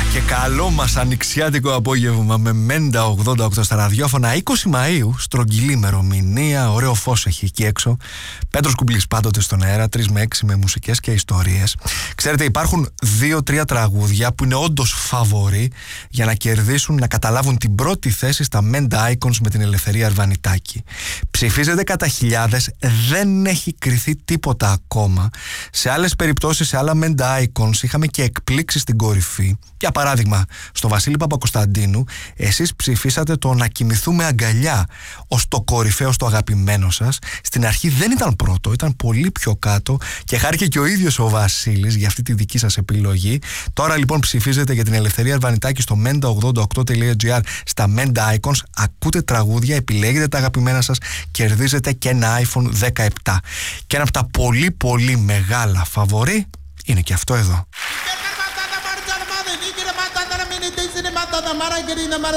Και καλό μας ανοιξιάτικο απόγευμα με Μέντα 88 στα ραδιόφωνα. 20 Μαΐου, στρογγυλή ημερομηνία, ωραίο φως έχει εκεί έξω. Πέτρος Κουμπλής πάντοτε στον αέρα, 3 με 6 με μουσικές και ιστορίες. Ξέρετε, υπάρχουν 2-3 τραγούδια που είναι όντως φαβορί για να κερδίσουν, να καταλάβουν την πρώτη θέση στα Μέντα Icons με την Ελευθερία Αρβανιτάκη. Ψηφίζεται κατά χιλιάδες, δεν έχει κριθεί τίποτα ακόμα. Σε άλλες περιπτώσεις, σε άλλα Μέντα Icons είχαμε και εκπλήξεις στην κορυφή. Για παράδειγμα, στο Βασίλη Παπακοσταντίνου, εσείς ψηφίσατε το «Να κοιμηθούμε αγκαλιά» ως το κορυφαίο, στο αγαπημένο σας. Στην αρχή δεν ήταν πρώτο, ήταν πολύ πιο κάτω και χάρηκε και ο ίδιος ο Βασίλης για αυτή τη δική σας επιλογή. Τώρα λοιπόν ψηφίζετε για την Ελευθερία Αρβανιτάκη στο menda88.gr, στα Menda Icons, ακούτε τραγούδια, επιλέγετε τα αγαπημένα σας, κερδίζετε και ένα iPhone 17. Και ένα από τα πολύ πολύ μεγάλα φαβορί είναι και αυτό εδώ.